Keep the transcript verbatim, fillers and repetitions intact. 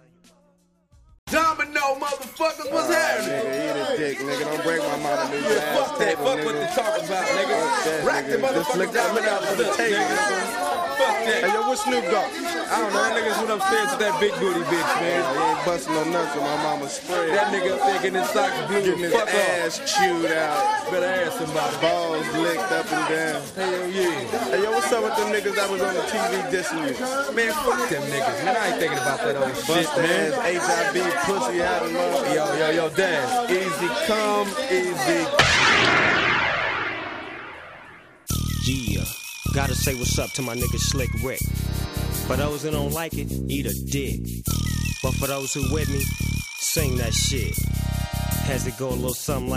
Domino, motherfuckers, what's uh, happening? Nigga, eat a dick, nigga. Don't break my mama new Yeah, fuck that. table, Fuck nigga. what they talk about, nigga. That, Rack the nigga. Just lick motherfuckers that lick out for the table, nigga. Fuck that. Hey, yo, what's Snoop Dogg? I don't know. That niggas went upstairs with that big booty bitch, man. He ain't busting no nuts with my mama spray. That nigga thinking his socks blue. Getting his Fuck ass off. chewed out. Better ask somebody. Balls licked up and down. Hell yeah. Hey, yo, what's up with them niggas that was on the T V dissing you? Man, fuck them niggas, man. I ain't thinking about that old shit, Bust man. ass, H I V, pussy having love. Yo, yo, yo, Daz. Easy come, easy. Yeah, gotta say what's up to my nigga Slick Rick. For those who don't like it, eat a dick. But for those who with me, sing that shit. Has it go a little something like